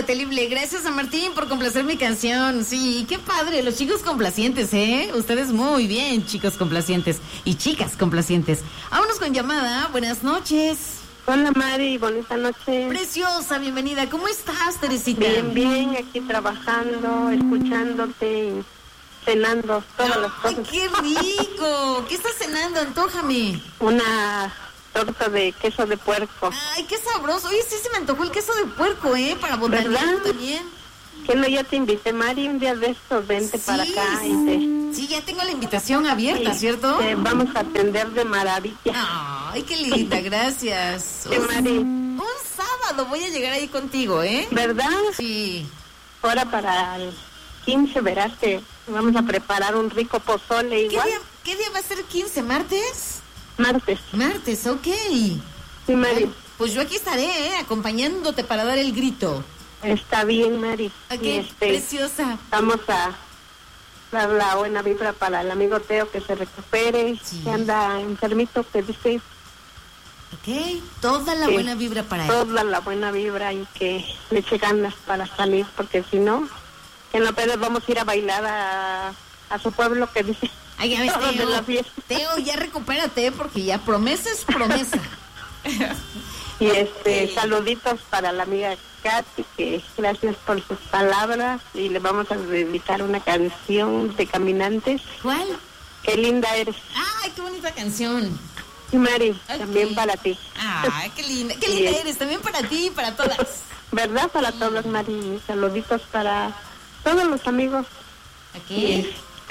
terrible. Gracias a Martín por complacer mi canción. Sí, qué padre, los chicos complacientes, ¿eh? Ustedes muy bien, chicos complacientes y chicas complacientes. Vámonos con llamada. Buenas noches. Hola Mari, bonita noche. Preciosa, bienvenida. ¿Cómo estás, Teresita? Bien, bien, aquí trabajando, escuchándote y cenando todas las cosas. ¡Ay, qué rico! ¿Qué estás cenando? Antójame. Una torta de queso de puerco. ¡Ay, qué sabroso! Oye, sí se me antojó el queso de puerco, ¿eh? Para botanear también. Que no, ya te invité, Mari, un día de estos, vente para acá y Sí, ya tengo la invitación abierta, ¿cierto? Te vamos a atender de maravilla. Ay, qué linda, gracias. Sí, Mari. Un sábado voy a llegar ahí contigo, ¿eh? ¿Verdad? Sí. Ahora para el 15 verás que vamos a preparar un rico pozole igual. ¿Qué día va a ser el 15? ¿Martes? Martes. Martes, ok. Sí, Mari. Pues yo aquí estaré, acompañándote para dar el grito. Está bien, Mari. Ok, preciosa. Vamos a dar la buena vibra para el amigo Teo, que se recupere, que anda enfermito, que dice. Ok, toda la buena vibra para él. Toda la buena vibra y que le eche ganas para salir, porque si no, en la peda vamos a ir a bailar a su pueblo, que dice. Ay, ya ves, Teo, ya recupérate, porque ya promesa es promesa. Y saluditos para la amiga Katy, que gracias por sus palabras, y le vamos a dedicar una canción de Caminantes. ¿Cuál? Qué linda eres. Ay, qué bonita canción. Sí, Mari, también para ti. Ay, qué linda eres, también para ti y para todas. ¿Verdad? Para todas, Mari. Saluditos para todos los amigos. Aquí.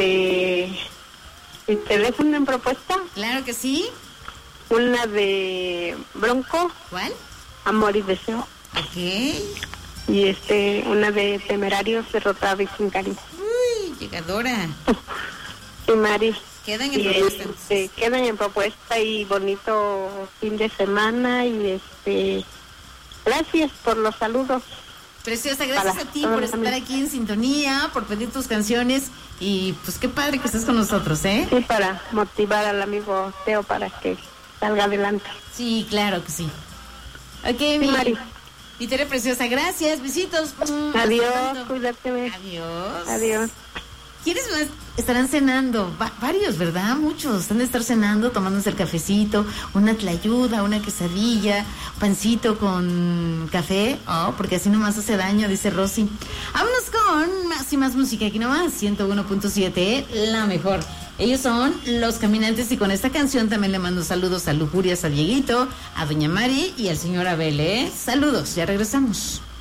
¿Y teléfono en propuesta? Claro que sí. Una de Bronco. ¿Cuál? Amor y Deseo. Ok. Y una de Temerarios, Derrotada y Sin Cariño. Uy, llegadora. Y Mari. Quedan en propuesta. Quedan en propuesta y bonito fin de semana y gracias por los saludos. Preciosa, gracias a ti por estar aquí en sintonía, por pedir tus canciones y pues qué padre que estés con nosotros, ¿eh? Sí, para motivar al amigo Teo para que salga adelante. Sí, claro que sí. Ok, Mari. Y Tere preciosa, gracias, besitos. Adiós, cuídate. Adiós. ¿Quiénes más estarán cenando? Varios, ¿verdad? Muchos. Han de estar cenando, tomándose el cafecito, una tlayuda, una quesadilla, pancito con café. Oh, porque así nomás hace daño, dice Rosy. Vámonos con más y más música aquí nomás. 101.7, la mejor. Ellos son Los Caminantes y con esta canción también le mando saludos a Lujurias, a Dieguito, a Doña Mari y al señor Abel, ¿eh? Saludos, ya regresamos.